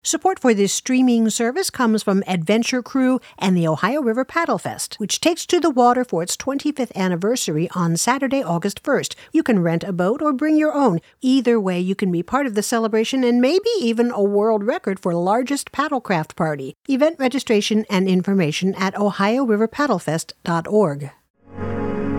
Support for this streaming service comes from Adventure Crew and the Ohio River Paddle Fest, which takes to the water for its 25th anniversary on Saturday, August 1st. You can rent a boat or bring your own. Either way, you can be part of the celebration and maybe even a world record for largest paddlecraft party. Event registration and information at ohioriverpaddlefest.org.